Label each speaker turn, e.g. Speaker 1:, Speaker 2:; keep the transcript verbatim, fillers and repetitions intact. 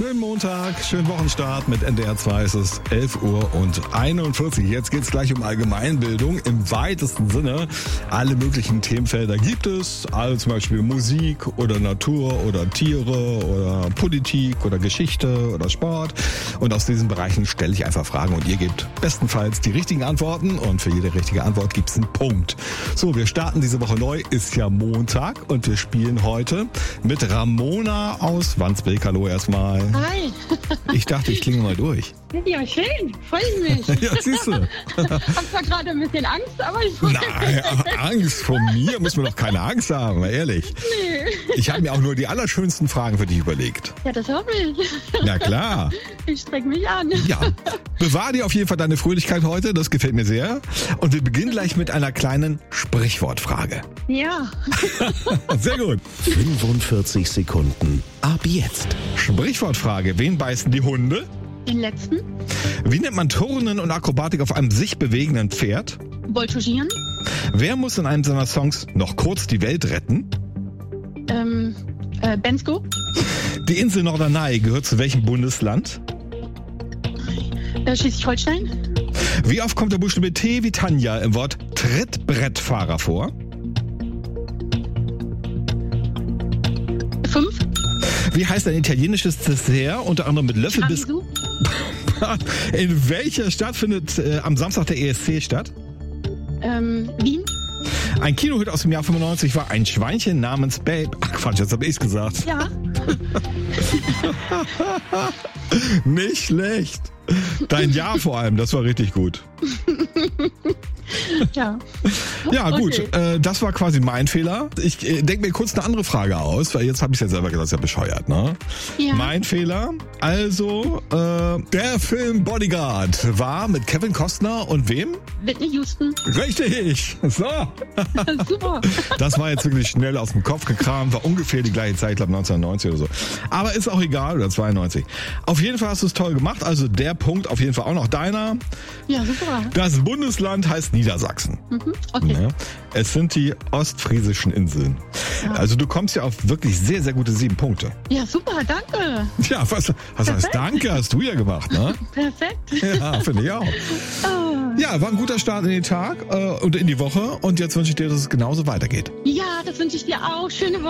Speaker 1: Schönen Montag, schönen Wochenstart mit N D R zwei. Es ist elf Uhr und einundvierzig. Jetzt geht es gleich um Allgemeinbildung im weitesten Sinne. Alle möglichen Themenfelder gibt es. Also zum Beispiel Musik oder Natur oder Tiere oder Politik oder Geschichte oder Sport. Und aus diesen Bereichen stelle ich einfach Fragen und ihr gebt bestenfalls die richtigen Antworten. Und für jede richtige Antwort gibt es einen Punkt. So, wir starten diese Woche neu. Ist ja Montag und wir spielen heute mit Ramona aus Wandsbek. Hallo erstmal.
Speaker 2: Hi.
Speaker 1: Ich dachte, ich klinge mal durch.
Speaker 2: Ja, schön. Freue ich mich.
Speaker 1: Ja, siehst du.
Speaker 2: Hab zwar gerade ein bisschen Angst, aber ich freue mich.
Speaker 1: Nein, Angst vor mir muss man doch keine Angst haben, ehrlich.
Speaker 2: Nee.
Speaker 1: Ich habe mir auch nur die allerschönsten Fragen für dich überlegt.
Speaker 2: Ja, das hoffe ich.
Speaker 1: Na klar.
Speaker 2: Ich strecke mich an.
Speaker 1: Ja, bewahr dir auf jeden Fall deine Fröhlichkeit heute, das gefällt mir sehr. Und wir beginnen gleich mit einer kleinen Sprichwortfrage.
Speaker 2: Ja.
Speaker 1: Sehr gut.
Speaker 3: fünfundvierzig Sekunden. Ab jetzt.
Speaker 1: Sprichwortfrage, wen beißen die Hunde?
Speaker 2: Den letzten.
Speaker 1: Wie nennt man Turnen und Akrobatik auf einem sich bewegenden Pferd?
Speaker 2: Voltigieren.
Speaker 1: Wer muss in einem seiner Songs noch kurz die Welt retten?
Speaker 2: Ähm, äh, Bensko.
Speaker 1: Die Insel Norderney gehört zu welchem Bundesland?
Speaker 2: Äh, Schleswig-Holstein.
Speaker 1: Wie oft kommt der Buchstabe T wie Tanja im Wort Trittbrettfahrer vor?
Speaker 2: Fünf.
Speaker 1: Wie heißt ein italienisches Dessert, unter anderem mit Löffel bis...
Speaker 2: Tiramisu.
Speaker 1: In welcher Stadt findet äh, am Samstag der E S C statt?
Speaker 2: Ähm, Wien.
Speaker 1: Ein Kinohit aus dem Jahr fünfundneunzig war ein Schweinchen namens Babe. Ach Quatsch, jetzt habe ich's gesagt.
Speaker 2: Ja.
Speaker 1: Nicht schlecht. Dein Ja vor allem, das war richtig gut.
Speaker 2: Ja.
Speaker 1: Ja gut,
Speaker 2: Okay.
Speaker 1: äh, das war quasi mein Fehler. Ich äh, denke mir kurz eine andere Frage aus, weil jetzt habe ich ja selber gesagt, das ist ja bescheuert, ne?
Speaker 2: Ja.
Speaker 1: Mein Fehler. Also, äh, der Film Bodyguard war mit Kevin Costner und wem?
Speaker 2: Whitney Houston.
Speaker 1: Richtig. So.
Speaker 2: Super.
Speaker 1: Das war jetzt wirklich schnell aus dem Kopf gekramt, war ungefähr die gleiche Zeit, ich glaube neunzehnhundertneunzig oder so. Aber ist auch egal, oder zweiundneunzig. Auf jeden Fall hast du es toll gemacht, also der Punkt auf jeden Fall auch noch deiner.
Speaker 2: Ja, super.
Speaker 1: Das Bundesland heißt Niedersachsen.
Speaker 2: Mhm. Okay.
Speaker 1: Ja. Es sind die ostfriesischen Inseln.
Speaker 2: Ja.
Speaker 1: Also du kommst ja auf wirklich sehr, sehr gute sieben Punkte.
Speaker 2: Ja, super. Danke.
Speaker 1: Ja, was, was heißt Danke, hast du ja gemacht, ne?
Speaker 2: Perfekt.
Speaker 1: Ja, finde ich auch.
Speaker 2: Ah.
Speaker 1: Ja, war ein guter Start in den Tag äh, und in die Woche und jetzt wünsche ich dir, dass es genauso weitergeht.
Speaker 2: Ja, das wünsche ich dir auch. Schöne Woche.